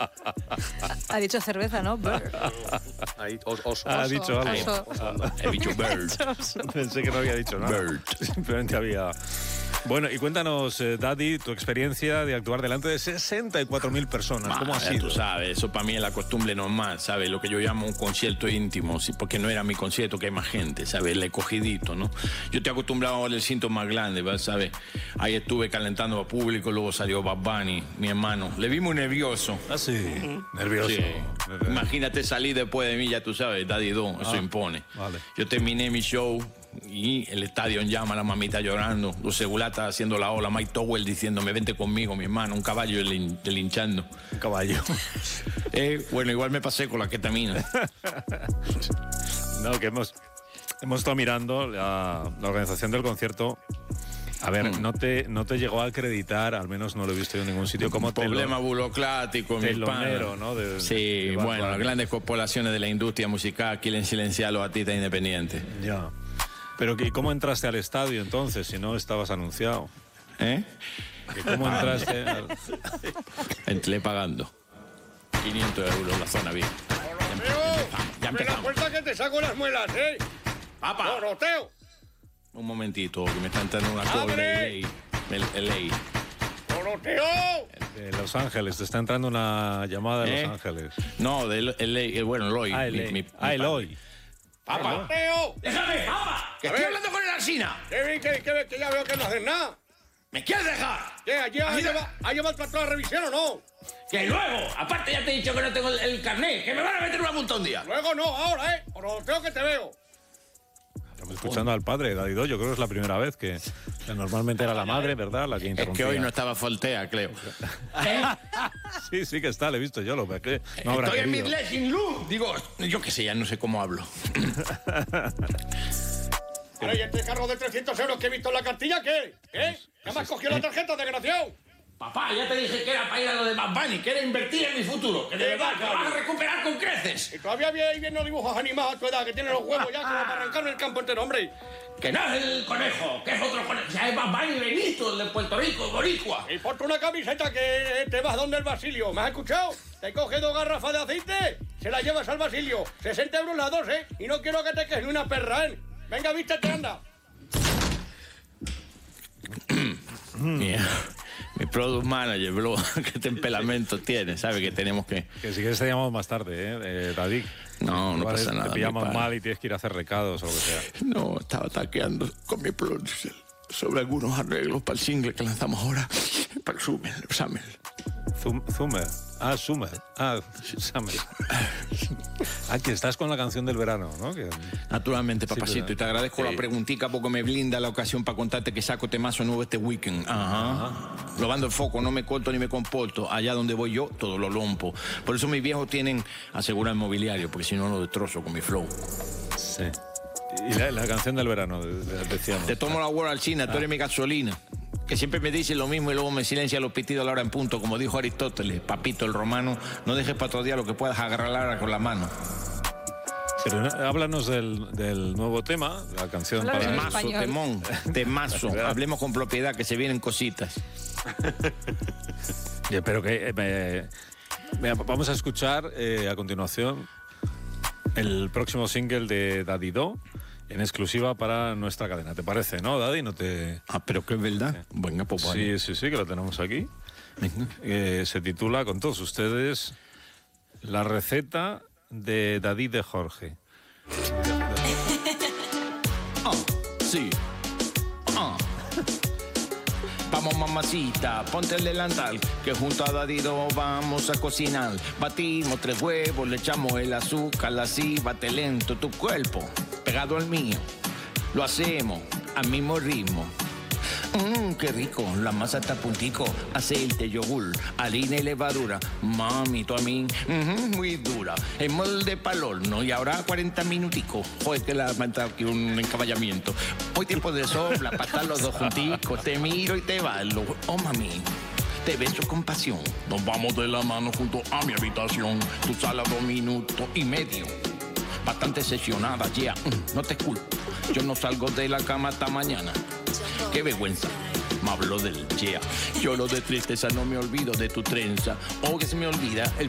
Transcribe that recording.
Ha dicho cerveza, ¿no? Bird. Oso. Ha dicho algo. Oso. He dicho bird. Pensé que no había dicho nada. Bird. Simplemente había... Bueno, y cuéntanos, Daddy, tu experiencia de actuar delante de 64.000 personas. ¿Cómo ha Ya sido? tú sabes, eso para mí es la costumbre normal, ¿sabes? Lo que yo llamo un concierto íntimo, ¿sí? Porque no era mi concierto, que hay más gente, ¿sabes? El escogidito, ¿no? Yo estoy acostumbrado al recinto más grande, ¿sabes? Ahí estuve calentando a público, luego salió Bad Bunny, mi hermano. Le vi muy nervioso. Ah, sí. Nervioso. Sí. Imagínate salir después de mí, ya tú sabes, Daddy 2, eso impone. Vale. Yo terminé mi show y el estadio en llama, la mamita llorando, los segulatas haciendo la ola, Mike Towell diciéndome, vente conmigo, mi hermano, un caballo delinchando. Un caballo. Bueno, igual me pasé con la ketamina. No, que hemos estado mirando la organización del concierto. A ver, no te llegó a acreditar, al menos no lo he visto yo en ningún sitio, como Problema burocrático, mi telonero, pana. ¿no? Sí, de bueno, Bad las grandes corporaciones de la industria musical quieren silenciar a los artistas independientes. Ya. Pero ¿y cómo entraste al estadio entonces, si no estabas anunciado? ¿Eh? ¿Y cómo entraste? Entré pagando 500 euros la zona bien. Ya ¡Abre la puerta que te saco las muelas, eh! ¡Papá! ¡Doroteo! Un momentito, que me está entrando una call ¡Abre! de LA. ¡Doroteo! De Los Ángeles, te está entrando una llamada de ¿Eh? Los Ángeles. No, de LA, bueno, Eloy. Eloy. ¡Papá! ¡Doroteo! ¡Déjame, papá! ¡Que estoy hablando con el Alsina! Que ya veo que no haces nada. ¿Me quieres dejar? ¿Qué? ¿Ha llevado el patrón a la revisión o no? Que luego, aparte ya te he dicho que no tengo el carnet, que me van a meter una multa un día. Luego no, ahora, ¿eh? Doroteo, que te veo. Estamos escuchando al padre, Daddy Do. Yo creo que es la primera vez que normalmente era la madre, ¿verdad? La que Es interrumpía. que hoy no estaba Foltea, creo. Sí, que está, le he visto yo, lo que no habrá Estoy en mi querido. dressing room. Digo, yo qué sé, ya no sé cómo hablo. Ahora, ¿y este carro de 300 euros que he visto en la cartilla, qué? ¿Qué? ¿Ya me has cogido la tarjeta, desgraciado? Papá, ya te dije que era para ir a lo de Bad Bunny, que era invertir en mi futuro. Que de verdad, que lo vas a recuperar con creces. Y todavía viendo dibujos animados a tu edad, que tienes los huevos ya como para arrancarme el campo entero, hombre. Que no es el conejo, que es otro conejo. Ya es Bad Bunny Benito, el de Puerto Rico, boricua. Y ponte una camiseta que te vas donde el Basilio. ¿Me has escuchado? Te coges 2 garrafas de aceite, se las llevas al Basilio. 60 euros las 2, ¿eh? Y no quiero que te quedes ni una perra, ¿eh? Venga, vístete, anda. Mi product manager, bro, qué temperamento tiene, ¿sabe? Que tenemos que... Que si quieres te llamamos más tarde, Daddy. No Igual pasa nada. Te pillamos mi pana. mal y tienes que ir a hacer recados o lo que sea. No, estaba taqueando con mi producer sobre algunos arreglos para el single que lanzamos ahora, para el Summer. Summer. Summer. Que estás con la canción del verano, ¿no? Naturalmente, papacito, pero- y te agradezco la preguntica porque me blinda la ocasión para contarte que saco temazo nuevo este weekend. Ajá. Robando el foco, no me corto ni me comporto. Allá donde voy yo, todo lo rompo. Por eso mis viejos tienen asegurar el mobiliario, porque si no lo destrozo con mi flow. Sí. Y la canción del verano, decíamos. Te tomo la word al China, tú eres mi gasolina. Que siempre me dice lo mismo y luego me silencia los pitidos a la hora en punto. Como dijo Aristóteles, papito el romano, no dejes para otro día lo que puedas agarrar con la mano. Pero háblanos del nuevo tema, la canción Háblame para... en Temazo, español. temazo. Hablemos con propiedad, que se vienen cositas. Pero que... vamos a escuchar a continuación el próximo single de Daddy Do en exclusiva para nuestra cadena. ¿Te parece, no, Daddy? No te... Pero que es verdad. Venga, pues vale. Sí, que lo tenemos aquí. Venga. Se titula, con todos ustedes, La receta de Daddy de Jorge. Sí. Vamos, mamacita, ponte el delantal, que junto a Dadido vamos a cocinar. Batimos 3 huevos, le echamos el azúcar, así bate lento tu cuerpo, pegado al mío. Lo hacemos al mismo ritmo. Qué rico, la masa está a puntico, aceite, yogur, harina y levadura. Mami, tú a mí, muy dura. El molde pa'l horno y ahora 40 minuticos. Joder, que la manta aquí un encaballamiento. Hoy tiempo de sobra, para estar los dos junticos. Te miro y te bailo. Oh, mami, te beso con pasión. Nos vamos de la mano junto a mi habitación. Tu sala 2 minutos y medio. Bastante sesionada, ya, no te culpo. Yo no salgo de la cama hasta mañana. Qué vergüenza, me habló del yeah. Yo lo de tristeza no me olvido de tu trenza. O que se me olvida el